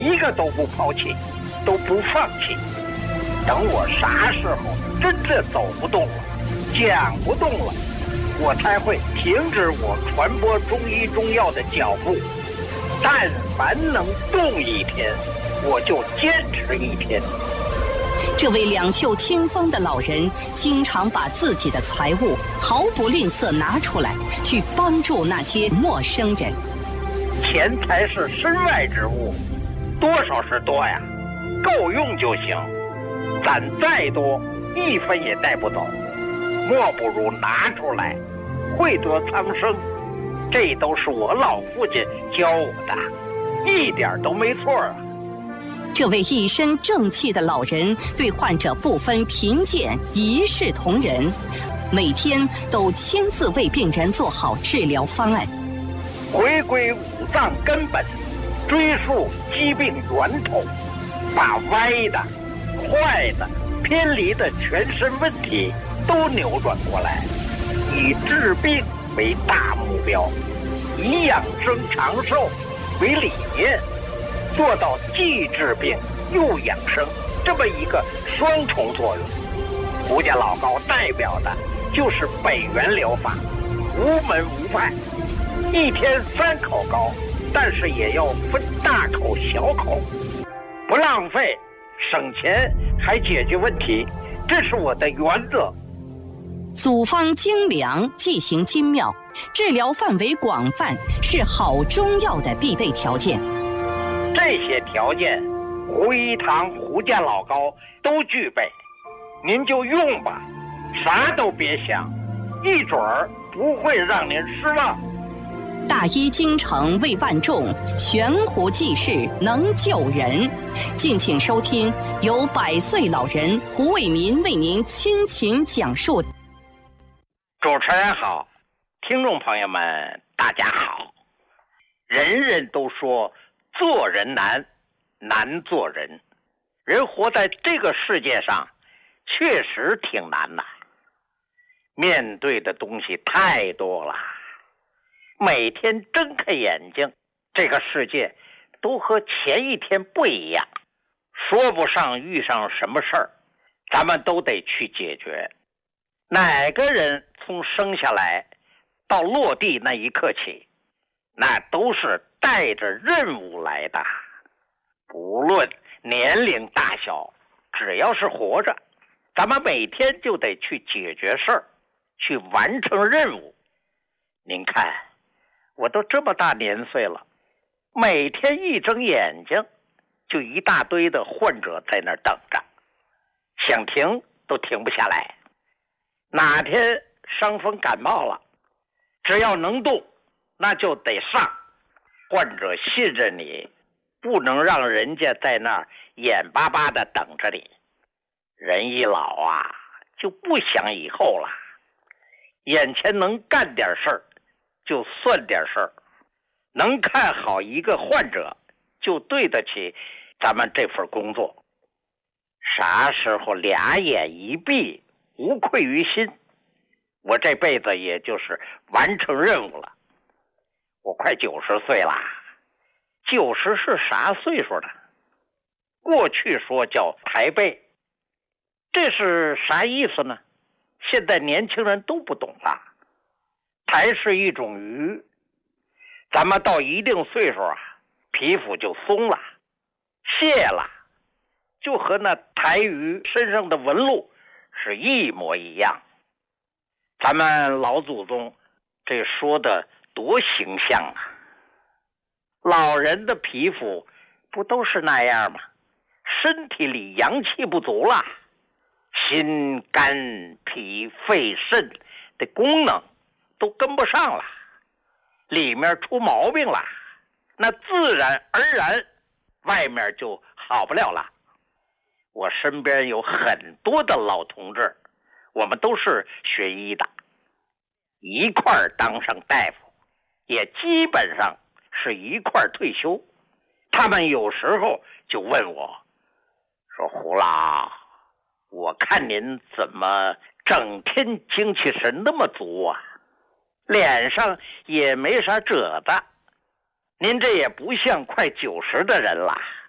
一个都不抛弃，都不放弃。等我啥时候真正走不动了，讲不动了，我才会停止我传播中医中药的脚步。但凡能动一天，我就坚持一天。 这位两袖清风的老人，经常把自己的财物毫不吝啬拿出来，去帮助那些陌生人。 钱财是身外之物，多少是多呀，够用就行。攒再多，一分也带不走，莫不如拿出来，惠得苍生。这都是我老父亲教我的，一点都没错啊。 这位一身正气的老人对患者不分贫贱，一视同仁，每天都亲自为病人做好治疗方案， 回归五脏根本，追溯疾病源头，把歪的、坏的、偏离的全身问题都扭转过来，以治病为大目标，以养生长寿为理念，做到既治病又养生这么一个双重作用。胡家老高代表的就是北元疗法，无门无派，一天3口膏，但是也要分大口小口，不浪费，省钱还解决问题，这是我的原则。 组方精良，剂型精妙，治疗范围广泛，是好中药的必备条件。 这些条件，胡一堂、胡家老高都具备，您就用吧，啥都别想，一准儿不会让您失望。 大医精诚为万众，悬壶济世能救人。敬请收听由100岁老人胡伟民为您倾情讲述。 主持人好，听众朋友们大家好。人人都说做人难，难做人。人活在这个世界上确实挺难的，面对的东西太多了，每天睁开眼睛，这个世界都和前一天不一样，说不上遇上什么事儿，咱们都得去解决。哪个人从生下来到落地那一刻起，那都是带着任务来的，不论年龄大小，只要是活着，咱们每天就得去解决事儿，去完成任务。您看，我都这么大年岁了，每天一睁眼睛，就一大堆的患者在那儿等着，想停都停不下来。哪天伤风感冒了，只要能动，那就得上。患者信任你，不能让人家在那儿眼巴巴的等着你。人一老啊，就不想以后了，眼前能干点事儿就算点事儿，能看好一个患者就对得起咱们这份工作。啥时候俩眼一闭，无愧于心，我这辈子也就是完成任务了。我快90岁了，90是啥岁数呢？过去说叫抬背，这是啥意思呢？现在年轻人都不懂了。抬是一种鱼，咱们到一定岁数啊，皮肤就松了，卸了，就和那抬鱼身上的纹路是一模一样。咱们老祖宗这说的多形象啊！老人的皮肤不都是那样吗？身体里阳气不足了，心肝脾肺肾的功能都跟不上了，里面出毛病了，那自然而然外面就好不了了。我身边有很多的老同志，我们都是学医的，一块儿当上大夫，也基本上是一块儿退休。他们有时候就问我说，胡老，我看您怎么整天精气神那么足啊，脸上也没啥褶子，您这也不像快90的人了。